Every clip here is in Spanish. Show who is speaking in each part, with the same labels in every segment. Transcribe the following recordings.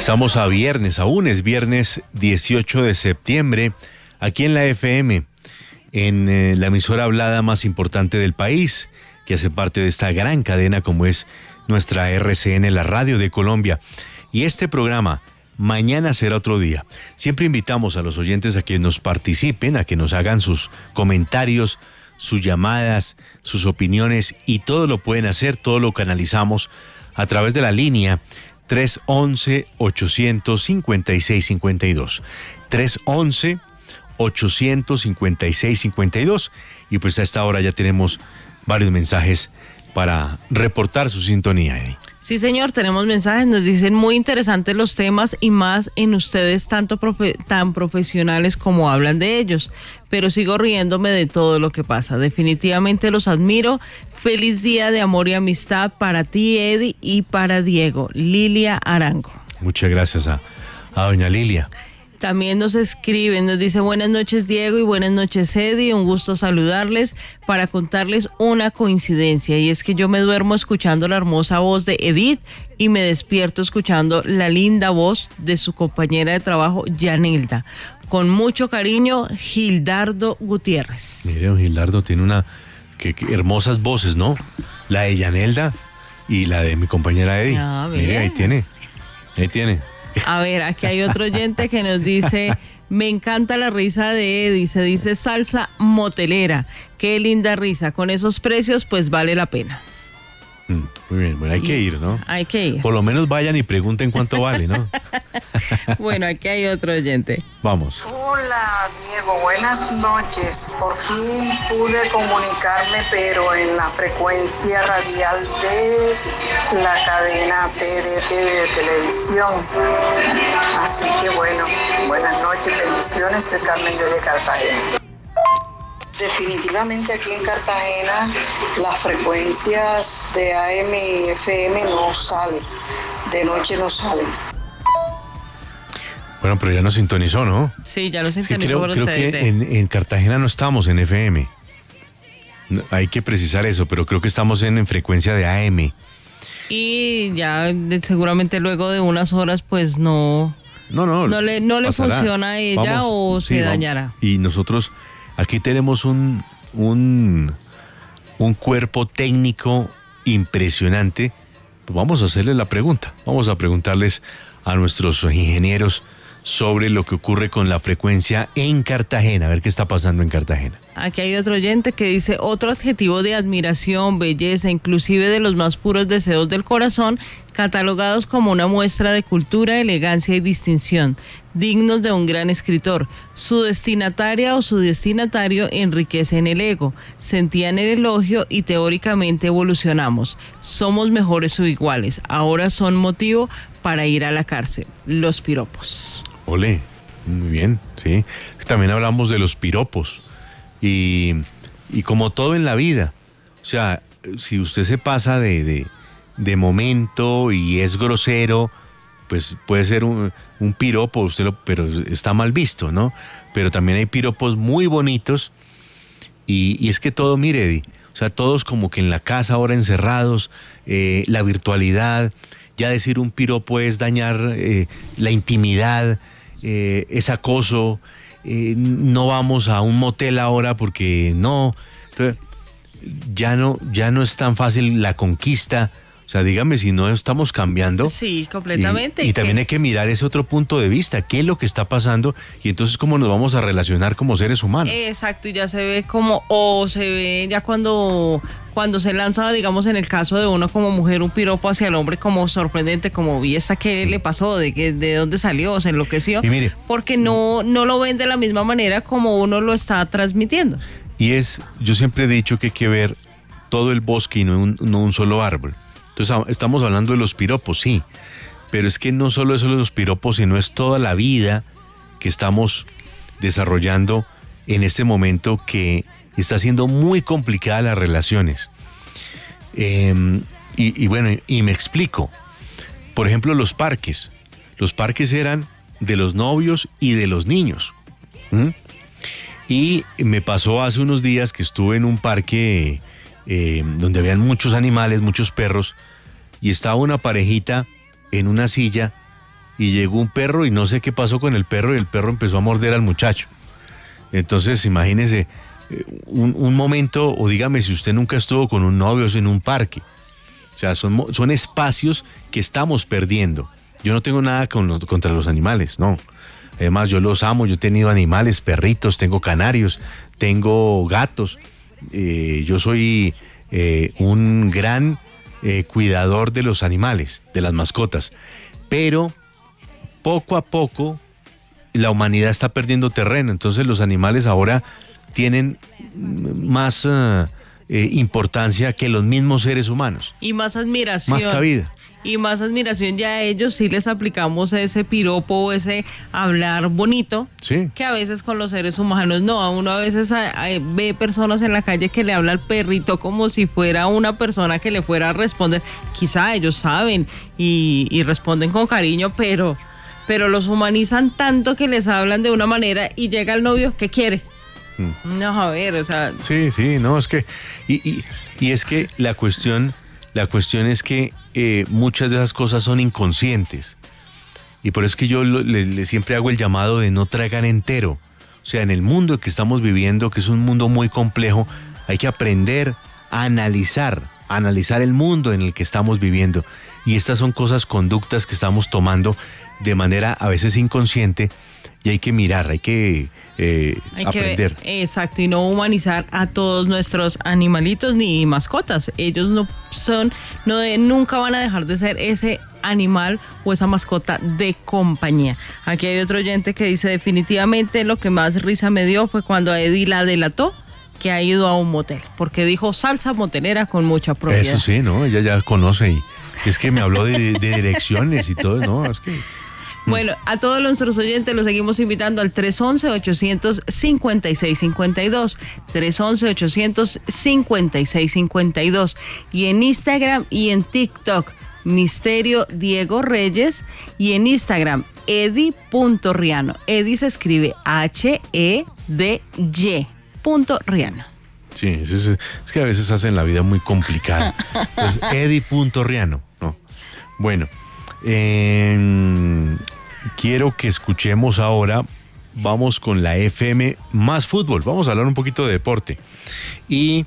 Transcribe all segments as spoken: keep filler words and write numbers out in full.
Speaker 1: Estamos a viernes, aún es viernes dieciocho de septiembre, aquí en la F M, en eh, la emisora hablada más importante del país, que hace parte de esta gran cadena como es nuestra R C N, la Radio de Colombia. Y este programa, Mañana será otro día. Siempre invitamos a los oyentes a que nos participen, a que nos hagan sus comentarios, sus llamadas, sus opiniones, y todo lo pueden hacer, todo lo canalizamos a través de la línea tres once, ochocientos cincuenta y seis cincuenta y dos. tres once, ochocientos cincuenta y seis cincuenta y dos. Y pues a esta hora ya tenemos varios mensajes para reportar su sintonía, Eddie.
Speaker 2: Sí, señor, tenemos mensajes, nos dicen muy interesantes los temas y más en ustedes tanto profe- tan profesionales como hablan de ellos, pero sigo riéndome de todo lo que pasa. Definitivamente los admiro. Feliz día de amor y amistad para ti, Eddie, y para Diego. Lilia Arango.
Speaker 1: Muchas gracias a, a doña Lilia.
Speaker 2: También nos escriben, nos dice buenas noches Diego y buenas noches Eddie, un gusto saludarles para contarles una coincidencia, y es que yo me duermo escuchando la hermosa voz de Edith y me despierto escuchando la linda voz de su compañera de trabajo Yanelda. Con mucho cariño, Gildardo Gutiérrez.
Speaker 1: Mire, don Gildardo tiene una que, que hermosas voces, ¿no? La de Yanelda y la de mi compañera Eddie.
Speaker 2: Ah,
Speaker 1: mire, ahí tiene, ahí tiene.
Speaker 2: A ver, aquí hay otro oyente que nos dice, me encanta la risa de Eddie, se dice salsa motelera, qué linda risa, con esos precios pues vale la pena.
Speaker 1: Mm, muy bien, bueno, hay que ir, ¿no?
Speaker 2: Hay que ir.
Speaker 1: Por lo menos vayan y pregunten cuánto vale, ¿no?
Speaker 2: Bueno, aquí hay otro oyente.
Speaker 1: Vamos.
Speaker 3: Hola Diego, buenas noches. Por fin pude comunicarme, pero en la frecuencia radial de la cadena T D T de televisión. Así que bueno, buenas noches, bendiciones. Soy Carmen desde Cartagena. Definitivamente aquí en Cartagena las frecuencias de A M y F M no salen, de noche no salen.
Speaker 1: Bueno, pero ya nos sintonizó, ¿no?
Speaker 2: Sí, ya lo sintonizó.
Speaker 1: Sí, creo,
Speaker 2: por
Speaker 1: creo
Speaker 2: ustedes.
Speaker 1: que en, en Cartagena no estamos en F M. No, hay que precisar eso, pero creo que estamos en, en frecuencia de A M.
Speaker 2: Y ya de, seguramente luego de unas horas pues no...
Speaker 1: No, no.
Speaker 2: No le, no le
Speaker 1: pasará.
Speaker 2: funciona a ella. Vamos, o se
Speaker 1: sí,
Speaker 2: dañará.
Speaker 1: Vamos. Y nosotros aquí tenemos un, un, un cuerpo técnico impresionante. Pues vamos a hacerles la pregunta. Vamos a preguntarles a nuestros ingenieros sobre lo que ocurre con la frecuencia en Cartagena, a ver qué está pasando en Cartagena.
Speaker 2: Aquí hay otro oyente que dice, otro adjetivo de admiración, belleza, inclusive de los más puros deseos del corazón, catalogados como una muestra de cultura, elegancia y distinción, dignos de un gran escritor. Su destinataria o su destinatario enriquecen el ego, sentían el elogio y teóricamente evolucionamos. Somos mejores o iguales, ahora son motivo para ir a la cárcel. Los piropos.
Speaker 1: Ole, muy bien, sí. También hablamos de los piropos. Y, y como todo en la vida, o sea, si usted se pasa de, de, de momento y es grosero, pues puede ser un, un piropo, usted lo, pero está mal visto, ¿no? Pero también hay piropos muy bonitos. Y, y es que todo, mire, Eddie, o sea, todos como que en la casa ahora encerrados, eh, la virtualidad, ya decir un piropo es dañar eh, la intimidad, eh, es acoso, eh, no vamos a un motel ahora porque no, entonces, ya no, ya no es tan fácil la conquista. O sea, dígame si no estamos cambiando.
Speaker 2: Sí, completamente.
Speaker 1: Y, y también hay que mirar ese otro punto de vista, qué es lo que está pasando y entonces cómo nos vamos a relacionar como seres humanos.
Speaker 2: Exacto, y ya se ve como, o se ve ya cuando, cuando se lanza, digamos, en el caso de uno como mujer, un piropo hacia el hombre como sorprendente, como vi esta que le pasó, de que de dónde salió, se enloqueció,
Speaker 1: Y mire,
Speaker 2: porque no, no lo ven de la misma manera como uno lo está transmitiendo.
Speaker 1: Y es, yo siempre he dicho que hay que ver todo el bosque y no un, no un solo árbol. Entonces estamos hablando de los piropos, sí, pero es que no solo eso de los piropos, sino es toda la vida que estamos desarrollando en este momento que está siendo muy complicada las relaciones. Eh, y, y bueno, y me explico. Por ejemplo, los parques. Los parques eran de los novios y de los niños. ¿Mm? Y me pasó hace unos días que estuve en un parque eh, donde habían muchos animales, muchos perros, y estaba una parejita en una silla y llegó un perro y no sé qué pasó con el perro y el perro empezó a morder al muchacho. Entonces, imagínese un, un momento, o dígame si usted nunca estuvo con un novio en un parque. O sea, son, son espacios que estamos perdiendo. Yo no tengo nada con los, contra los animales, no. Además, yo los amo, yo he tenido animales, perritos, tengo canarios, tengo gatos. Eh, yo soy eh, un gran eh, cuidador de los animales, de las mascotas. Pero poco a poco la humanidad está perdiendo terreno. Entonces los animales ahora tienen más uh, eh, importancia que los mismos seres humanos.
Speaker 2: Y más admiración.
Speaker 1: Más cabida.
Speaker 2: Y más admiración ya a ellos sí les aplicamos ese piropo, ese hablar bonito,
Speaker 1: sí,
Speaker 2: que a veces con los seres humanos no. A uno a veces a, a, ve personas en la calle que le habla al perrito como si fuera una persona que le fuera a responder. Quizá ellos saben y, y responden con cariño, pero, pero los humanizan tanto que les hablan de una manera y llega el novio, ¿qué quiere? Mm. No, a ver, o sea...
Speaker 1: Sí, sí, no, es que... Y, y, y es que la cuestión, la cuestión es que Eh, muchas de esas cosas son inconscientes y por eso es que yo le, le siempre hago el llamado de no tragar entero. O sea, en el mundo que estamos viviendo, que es un mundo muy complejo, hay que aprender a analizar, a analizar el mundo en el que estamos viviendo, y estas son cosas, conductas que estamos tomando de manera a veces inconsciente, y hay que mirar, hay que eh,
Speaker 2: hay
Speaker 1: aprender.
Speaker 2: Que, exacto, y no humanizar a todos nuestros animalitos ni mascotas. Ellos no son, no de, nunca van a dejar de ser ese animal o esa mascota de compañía. Aquí hay otro oyente que dice, definitivamente lo que más risa me dio fue cuando Eddie la delató que ha ido a un motel, porque dijo salsa motelera con mucha propiedad.
Speaker 1: Eso sí, ¿no? Ella ya conoce y es que me habló de, de direcciones y todo, ¿no? Es que...
Speaker 2: Bueno, a todos nuestros oyentes los seguimos invitando al tres once, ochocientos cincuenta y seis cincuenta y dos, tres once, ochocientos cincuenta y seis cincuenta y dos, y en Instagram y en TikTok, Misterio Diego Reyes, y en Instagram, edi.riano. Edi se escribe H E D Y punto Riano.
Speaker 1: Sí, es, es, es que a veces hacen la vida muy complicada. Entonces, edi.riano, ¿no? Bueno, eh, quiero que escuchemos ahora, vamos con la F M Más Fútbol, vamos a hablar un poquito de deporte. Y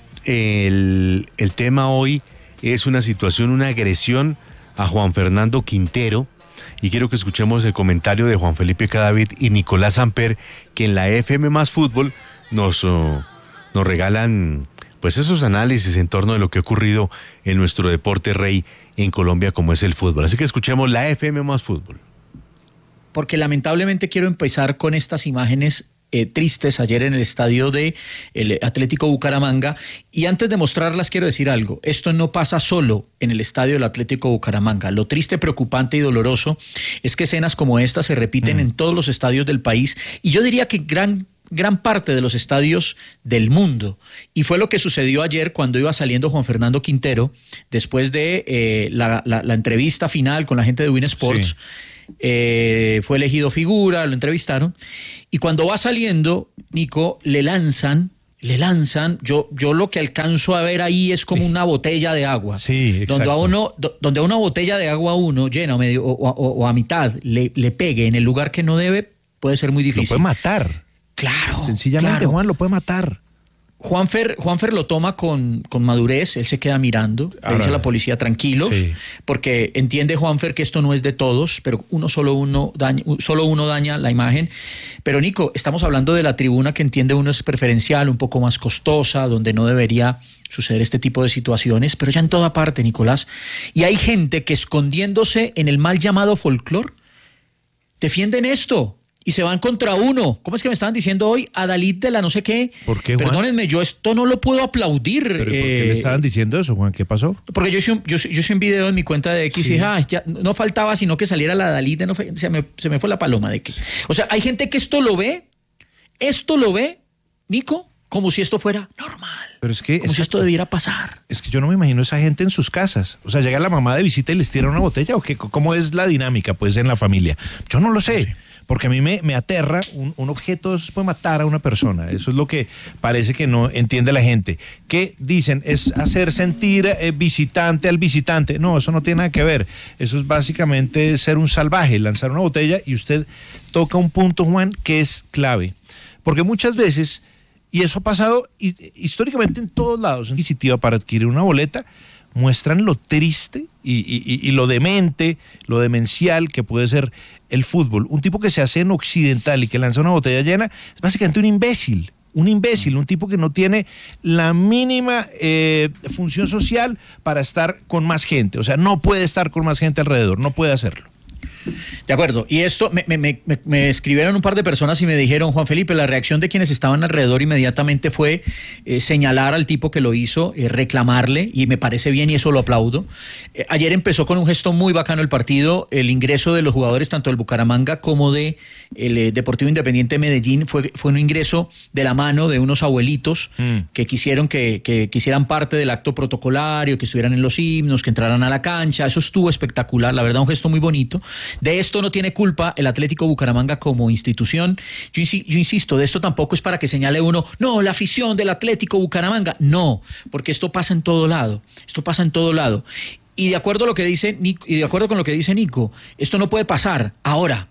Speaker 1: el, el tema hoy es una situación, una agresión a Juan Fernando Quintero, y quiero que escuchemos el comentario de Juan Felipe Cadavid y Nicolás Samper, que en la F M Más Fútbol nos, uh, nos regalan pues esos análisis en torno de lo que ha ocurrido en nuestro deporte rey en Colombia, como es el fútbol. Así que escuchemos la F M Más Fútbol.
Speaker 4: Porque lamentablemente quiero empezar con estas imágenes eh, tristes ayer en el estadio de el Atlético Bucaramanga, y antes de mostrarlas quiero decir algo. Esto no pasa solo en el estadio del Atlético Bucaramanga. Lo triste, preocupante y doloroso es que escenas como esta se repiten mm. en todos los estadios del país, y yo diría que gran gran parte de los estadios del mundo. Y fue lo que sucedió ayer cuando iba saliendo Juan Fernando Quintero, después de eh, la, la, la entrevista final con la gente de Win Sports. Sí. Eh, fue elegido figura, lo entrevistaron, y cuando va saliendo, Nico, le lanzan, le lanzan, yo, yo lo que alcanzo a ver ahí es como una botella de agua.
Speaker 1: Sí, exacto.
Speaker 4: Donde a uno, do, donde a una botella de agua uno llena o, medio, o, o, o a mitad le, le pegue en el lugar que no debe, puede ser muy difícil.
Speaker 5: Lo puede matar.
Speaker 4: Claro.
Speaker 5: Sencillamente,
Speaker 4: claro.
Speaker 5: Juan lo puede matar.
Speaker 4: Juanfer, Juanfer lo toma con, con madurez, él se queda mirando, le dice a la policía tranquilos, sí. porque entiende Juanfer que esto no es de todos, pero uno solo uno daña, solo uno daña la imagen. Pero Nico, estamos hablando de la tribuna que entiende uno es preferencial, un poco más costosa, donde no debería suceder este tipo de situaciones, pero ya en toda parte, Nicolás. Y hay gente que escondiéndose en el mal llamado folclore, defienden esto. Y se van contra uno. ¿Cómo es que me estaban diciendo hoy? Adalid de la no sé qué.
Speaker 5: ¿Por qué, Juan?
Speaker 4: Perdónenme, yo esto no lo puedo aplaudir.
Speaker 5: ¿Pero
Speaker 4: eh,
Speaker 5: por qué le estaban diciendo eso, Juan? ¿Qué pasó?
Speaker 4: Porque yo hice un, yo, yo hice un video en mi cuenta de X, sí. y dije, ah, ya, no faltaba sino que saliera la Adalid de no fe, se, me, se me fue la paloma de que. O sea, hay gente que esto lo ve, esto lo ve, Nico, como si esto fuera normal.
Speaker 5: Pero es que,
Speaker 4: como si esto debiera pasar.
Speaker 5: Es que yo no me imagino esa gente en sus casas. O sea, llega la mamá de visita y les tira una botella, ¿o qué? ¿Cómo es la dinámica, pues, en la familia? Yo no lo sé. Sí. Porque a mí me, me aterra, un, un objeto de esos puede matar a una persona. Eso es lo que parece que no entiende la gente. Que dicen, es hacer sentir eh, visitante al visitante. No, eso no tiene nada que ver. Eso es básicamente ser un salvaje, lanzar una botella, y usted toca un punto, Juan, que es clave. Porque muchas veces, y eso ha pasado y, históricamente en todos lados, en iniciativa para adquirir una boleta, muestran lo triste y, y, y lo demente, lo demencial que puede ser el fútbol. Un tipo que se hace en occidental y que lanza una botella llena es básicamente un imbécil, un imbécil, un tipo que no tiene la mínima eh, función social para estar con más gente. O sea, no puede estar con más gente alrededor, no puede hacerlo.
Speaker 4: De acuerdo, y esto me, me, me, me escribieron un par de personas y me dijeron, Juan Felipe, la reacción de quienes estaban alrededor inmediatamente fue eh, señalar al tipo que lo hizo, eh, reclamarle, y me parece bien y eso lo aplaudo. Eh, ayer empezó con un gesto muy bacano el partido, el ingreso de los jugadores tanto del Bucaramanga como de el eh, Deportivo Independiente de Medellín fue, fue un ingreso de la mano de unos abuelitos mm. que quisieron que, que, que hicieran parte del acto protocolario, que estuvieran en los himnos, que entraran a la cancha. Eso estuvo espectacular, la verdad, un gesto muy bonito. De esto no tiene culpa el Atlético Bucaramanga como institución. Yo, yo insisto, de esto tampoco es para que señale uno, no, la afición del Atlético Bucaramanga. No, porque esto pasa en todo lado. Esto pasa en todo lado. Y de acuerdo a lo que dice Nico, y de acuerdo con lo que dice Nico, esto no puede pasar. Ahora,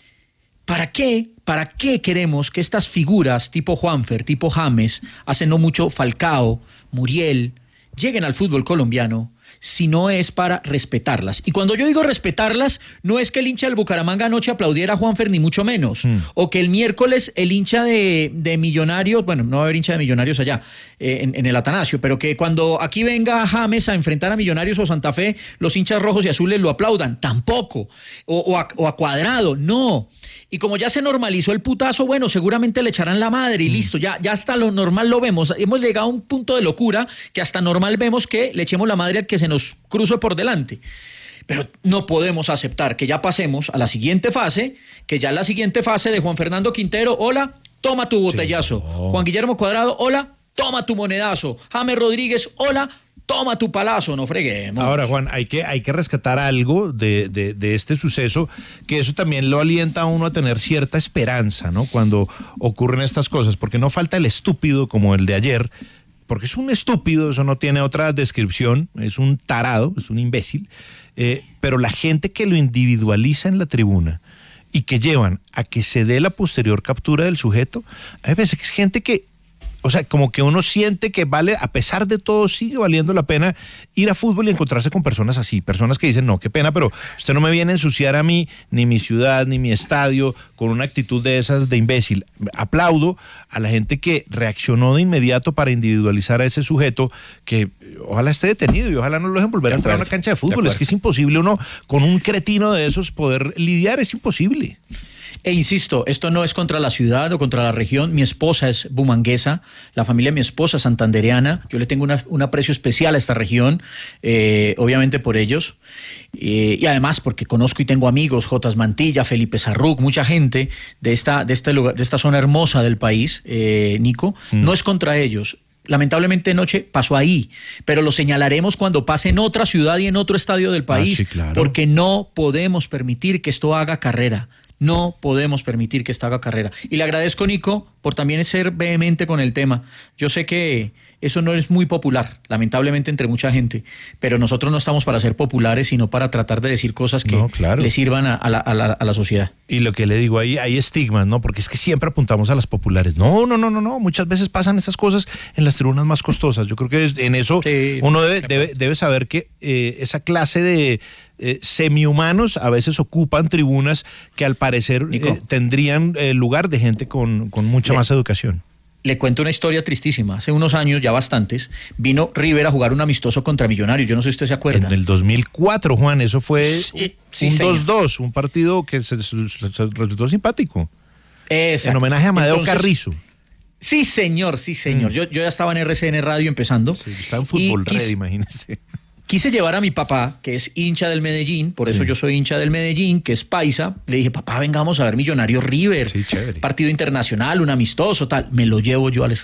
Speaker 4: ¿para qué? ¿Para qué queremos que estas figuras tipo Juanfer, tipo James, hace no mucho Falcao, Muriel, lleguen al fútbol colombiano, si no es para respetarlas? Y cuando yo digo respetarlas, no es que el hincha del Bucaramanga anoche aplaudiera a Juanfer, ni mucho menos, mm. o que el miércoles el hincha de, de Millonarios, bueno, no va a haber hincha de Millonarios allá, eh, en, en el Atanasio, pero que cuando aquí venga James a enfrentar a Millonarios o Santa Fe, los hinchas rojos y azules lo aplaudan, tampoco, o, o, a, o a Cuadrado, no. Y como ya se normalizó el putazo, bueno, seguramente le echarán la madre y mm. listo, ya, ya hasta lo normal lo vemos. Hemos llegado a un punto de locura que hasta normal vemos que le echemos la madre al que se nos cruce por delante. Pero no podemos aceptar que ya pasemos a la siguiente fase, que ya la siguiente fase de Juan Fernando Quintero, hola, toma tu botellazo. Sí, no. Juan Guillermo Cuadrado, hola, toma tu monedazo. James Rodríguez, hola, toma tu palazo, no freguemos.
Speaker 5: Ahora, Juan, hay que, hay que rescatar algo de, de, de este suceso, que eso también lo alienta a uno a tener cierta esperanza, ¿no? Cuando ocurren estas cosas, porque no falta el estúpido como el de ayer, porque es un estúpido, eso no tiene otra descripción, es un tarado, es un imbécil, eh, pero la gente que lo individualiza en la tribuna y que llevan a que se dé la posterior captura del sujeto, hay veces que es gente que, o sea, como que uno siente que vale, a pesar de todo, sigue valiendo la pena ir a fútbol y encontrarse con personas así, personas que dicen, no, qué pena, pero usted no me viene a ensuciar a mí, ni mi ciudad, ni mi estadio, con una actitud de esas de imbécil. Aplaudo a la gente que reaccionó de inmediato para individualizar a ese sujeto, que ojalá esté detenido y ojalá no lo dejen volver a entrar a una cancha de fútbol. Es que es imposible uno, con un cretino de esos, poder lidiar, es imposible.
Speaker 4: E insisto, esto no es contra la ciudad o contra la región. Mi esposa es bumanguesa, la familia de mi esposa es santandereana. Yo le tengo una, un aprecio especial a esta región, eh, obviamente por ellos. Eh, y además porque conozco y tengo amigos, Jotas Mantilla, Felipe Sarruc, mucha gente de esta, de este lugar, de esta zona hermosa del país, eh, Nico. Mm. No es contra ellos. Lamentablemente anoche pasó ahí, pero lo señalaremos cuando pase en otra ciudad y en otro estadio del país, ah, sí, claro. Porque no podemos permitir que esto haga carrera. No podemos permitir que esto haga carrera. Y le agradezco, Nico, por también ser vehemente con el tema. Yo sé que eso no es muy popular, lamentablemente, entre mucha gente, pero nosotros no estamos para ser populares, sino para tratar de decir cosas que no, claro. le sirvan a, a, la, a, la, a la sociedad.
Speaker 5: Y lo que le digo, ahí hay estigmas, ¿no? Porque es que siempre apuntamos a las populares. No, no, no, no, no. Muchas veces pasan esas cosas en las tribunas más costosas. Yo creo que en eso sí, uno debe, debe, debe saber que eh, esa clase de eh, semihumanos a veces ocupan tribunas que al parecer eh, tendrían eh, lugar de gente con, con mucha le, más educación.
Speaker 4: Le cuento una historia tristísima. Hace unos años, ya bastantes, vino River a jugar un amistoso contra Millonarios. Yo no sé si usted se acuerda.
Speaker 5: En el dos mil cuatro, Juan, eso fue sí, sí, un dos dos, un partido que se, se, se resultó simpático. Exacto. En homenaje a Amadeo Entonces, Carrizo.
Speaker 4: Sí, señor, sí, señor. Mm. Yo, yo ya estaba en R C N Radio empezando.
Speaker 5: Sí, estaba en Fútbol Red, quis, imagínese.
Speaker 4: Quise llevar a mi papá, que es hincha del Medellín, por eso sí. yo soy hincha del Medellín, que es paisa. Le dije, papá, vengamos a ver Millonarios River.
Speaker 5: Sí, chévere.
Speaker 4: Partido internacional, un amistoso, tal. Me lo llevo yo al estadio.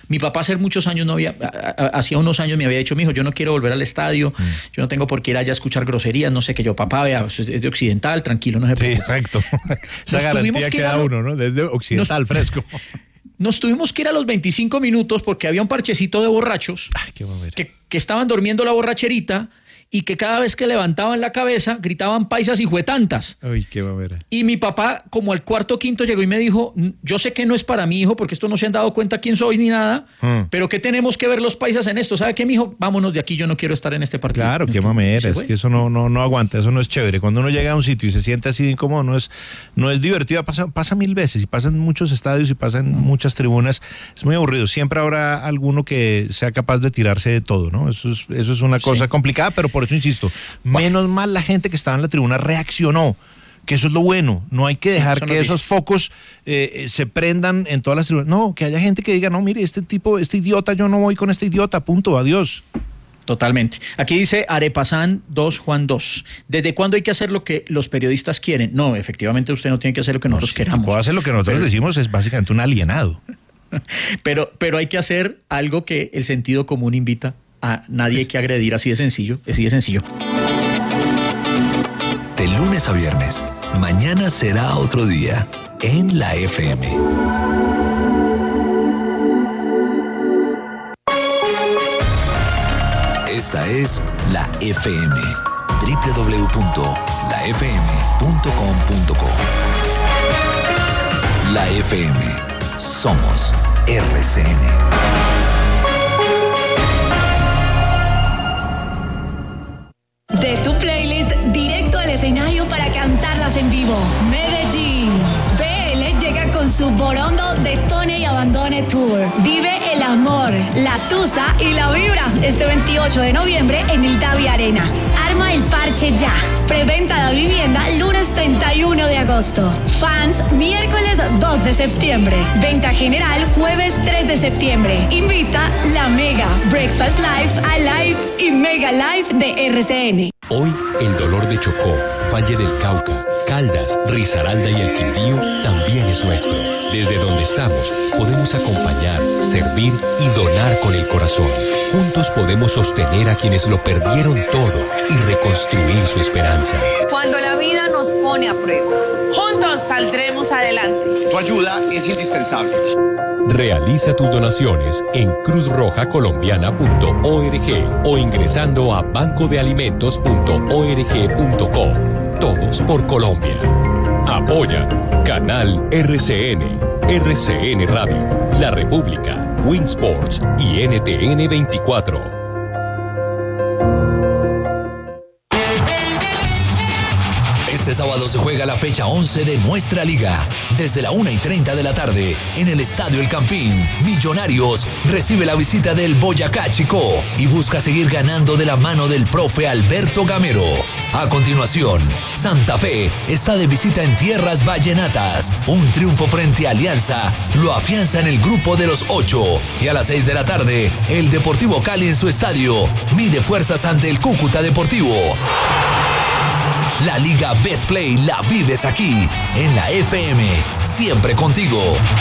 Speaker 4: Mi papá hace muchos años no había, hacía unos años me había dicho, mijo, yo no quiero volver al estadio, mm. yo no tengo por qué ir allá a escuchar groserías, no sé, que yo, papá, vea, es de Occidental, tranquilo, no se preocupe.
Speaker 5: Sí, exacto. Esa nos garantía que da uno, ¿no? Desde Occidental, nos, fresco.
Speaker 4: Nos tuvimos que ir a los veinticinco minutos porque había un parchecito de borrachos
Speaker 5: Ay, qué
Speaker 4: que, que estaban durmiendo la borracherita y que cada vez que levantaban la cabeza gritaban paisas y juetantas.
Speaker 5: Uy, qué mamera.
Speaker 4: Y mi papá, como al cuarto o quinto, llegó y me dijo, yo sé que no es para mi hijo, porque esto no se han dado cuenta quién soy ni nada, hmm. pero ¿qué tenemos que ver los paisas en esto? ¿Sabe qué, mijo? Vámonos de aquí, yo no quiero estar en este partido.
Speaker 5: Claro, qué mamera, es que eso no, no, no aguanta, eso no es chévere. Cuando uno llega a un sitio y se siente así incómodo, no es, no es divertido, pasa, pasa mil veces, y pasa en muchos estadios y pasa en hmm. muchas tribunas, es muy aburrido. Siempre habrá alguno que sea capaz de tirarse de todo, ¿no? Eso es, eso es una cosa sí. complicada, pero por eso insisto, menos mal la gente que estaba en la tribuna reaccionó, que eso es lo bueno. No hay que dejar que esos focos eh, se prendan en todas las tribunas. No, que haya gente que diga, no, mire, este tipo, este idiota, yo no voy con este idiota, punto, adiós.
Speaker 4: Totalmente. Aquí dice Arepasán dos Juan dos. ¿Desde cuándo hay que hacer lo que los periodistas quieren? No, efectivamente usted no tiene que hacer lo que nosotros no, si queramos.
Speaker 5: Puede hacer lo que nosotros pero, decimos, es básicamente un alienado.
Speaker 4: Pero, pero hay que hacer algo que el sentido común invita. A nadie hay que agredir, así de sencillo, así de sencillo.
Speaker 6: De lunes a viernes, mañana será otro día en la F M. Esta es la F M, doble u doble u doble u punto la f m punto com punto co. La F M, somos R C N.
Speaker 7: De tu playlist directo al escenario para cantarlas en vivo. Medellín. B L llega con su Borondo Detone y Abandone Tour. Vive el amor, la tusa y la vibra este veintiocho de noviembre en el Davi Arena. Arma el parche ya. Preventa de vivienda lunes treinta y uno de agosto. Fans miércoles dos de septiembre. Venta general jueves tres de septiembre. Invita la Mega, Breakfast Live, Alive y Mega Live de R C N.
Speaker 8: Hoy el dolor de Chocó, Valle del Cauca, Caldas, Risaralda y el Quindío también es nuestro. Desde donde estamos podemos acompañar, servir y donar con el corazón. Juntos podemos sostener a quienes lo perdieron todo y reconstruir su esperanza.
Speaker 9: Cuando la vida nos pone a prueba, juntos saldremos adelante.
Speaker 10: Tu ayuda es indispensable.
Speaker 8: Realiza tus donaciones en cruz roja colombiana punto org o ingresando a banco de alimentos punto org punto co. Todos por Colombia. Apoya Canal R C N, R C N Radio, La República, Winsports y N T N veinticuatro.
Speaker 6: Este sábado se juega la fecha once de nuestra liga. Desde la una y treinta de la tarde, en el Estadio El Campín, Millonarios recibe la visita del Boyacá Chicó y busca seguir ganando de la mano del profe Alberto Gamero. A continuación, Santa Fe está de visita en tierras vallenatas. Un triunfo frente a Alianza lo afianza en el grupo de los ocho. Y a las seis de la tarde, el Deportivo Cali en su estadio mide fuerzas ante el Cúcuta Deportivo. La Liga Betplay la vives aquí, en la F M, siempre contigo.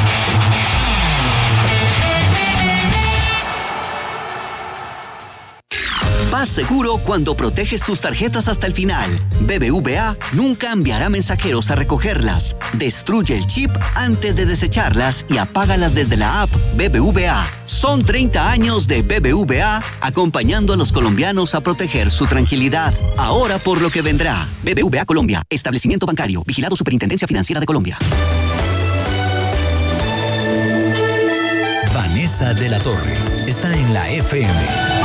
Speaker 11: Paz seguro cuando proteges tus tarjetas hasta el final. B B V A nunca enviará mensajeros a recogerlas. Destruye el chip antes de desecharlas y apágalas desde la app B B V A. Son treinta años de B B V A acompañando a los colombianos a proteger su tranquilidad. Ahora por lo que vendrá. B B V A Colombia, establecimiento bancario, vigilado Superintendencia Financiera de Colombia.
Speaker 6: Vanessa de la Torre está en la F M.